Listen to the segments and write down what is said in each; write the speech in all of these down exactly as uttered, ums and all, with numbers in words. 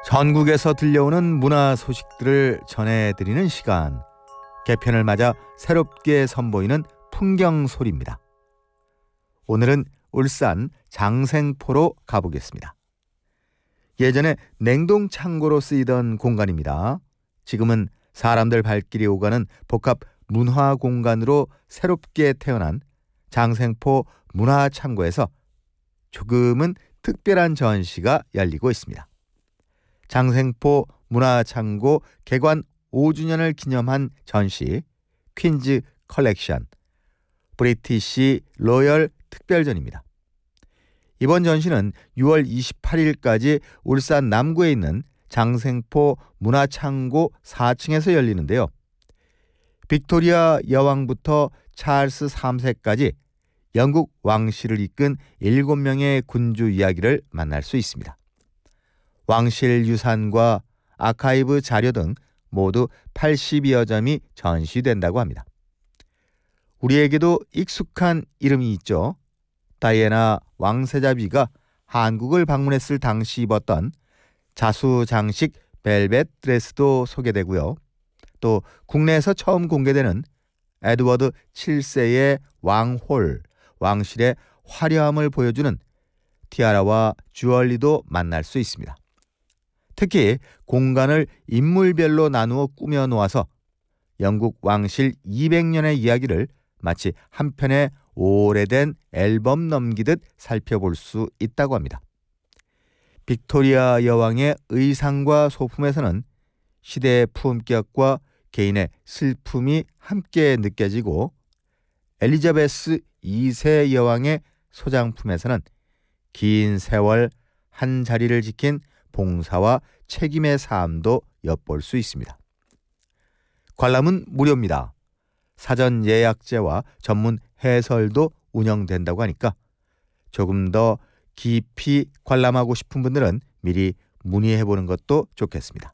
전국에서 들려오는 문화 소식들을 전해드리는 시간, 개편을 맞아 새롭게 선보이는 풍경 소리입니다. 오늘은 울산 장생포로 가보겠습니다. 예전에 냉동 창고로 쓰이던 공간입니다. 지금은 사람들 발길이 오가는 복합 문화 공간으로 새롭게 태어난 장생포 문화창고에서 조금은 특별한 전시가 열리고 있습니다. 장생포 문화창고 개관 오 주년을 기념한 전시 퀸즈 컬렉션 브리티시 로열 특별전입니다. 이번 전시는 유월 이십팔일까지 울산 남구에 있는 장생포 문화창고 사 층에서 열리는데요. 빅토리아 여왕부터 찰스 삼 세까지 영국 왕실을 이끈 일곱 명의 군주 이야기를 만날 수 있습니다. 왕실 유산과 아카이브 자료 등 모두 팔십여 점이 전시된다고 합니다. 우리에게도 익숙한 이름이 있죠. 다이애나 왕세자비가 한국을 방문했을 당시 입었던 자수장식 벨벳 드레스도 소개되고요. 또 국내에서 처음 공개되는 에드워드 칠 세의 왕홀, 왕실의 화려함을 보여주는 티아라와 주얼리도 만날 수 있습니다. 특히 공간을 인물별로 나누어 꾸며 놓아서 영국 왕실 이백 년의 이야기를 마치 한 편의 오래된 앨범 넘기듯 살펴볼 수 있다고 합니다. 빅토리아 여왕의 의상과 소품에서는 시대의 품격과 개인의 슬픔이 함께 느껴지고, 엘리자베스 이 세 여왕의 소장품에서는 긴 세월 한 자리를 지킨 봉사와 책임의 삶도 엿볼 수 있습니다. 관람은 무료입니다. 사전 예약제와 전문 해설도 운영된다고 하니까 조금 더 깊이 관람하고 싶은 분들은 미리 문의해보는 것도 좋겠습니다.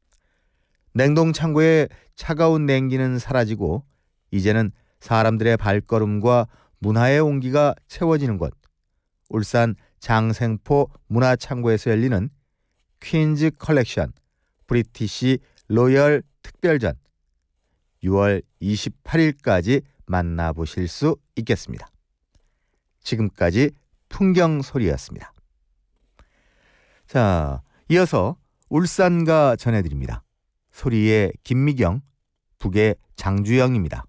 냉동창고의 차가운 냉기는 사라지고 이제는 사람들의 발걸음과 문화의 온기가 채워지는 곳, 울산 장생포 문화창고에서 열리는 퀸즈 컬렉션 브리티시 로열 특별전 유월 이십팔일까지 만나보실 수 있겠습니다. 지금까지 풍경소리였습니다. 자, 이어서 울산가 전해드립니다. 소리의 김미경, 북의 장주영입니다.